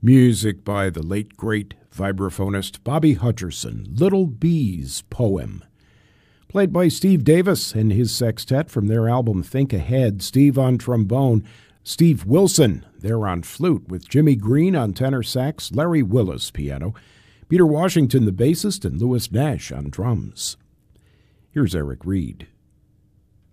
Music by the late great vibraphonist Bobby Hutcherson, Little Bee's Poem. Played by Steve Davis and his sextet from their album Think Ahead. Steve on trombone, Steve Wilson there on flute, with Jimmy Green on tenor sax, Larry Willis piano, Peter Washington the bassist, and Louis Nash on drums. Here's Eric Reed.